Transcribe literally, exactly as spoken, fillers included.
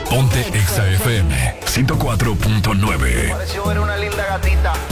Ponte Exa F M ciento cuatro punto nueve. Pareció ver una linda gatita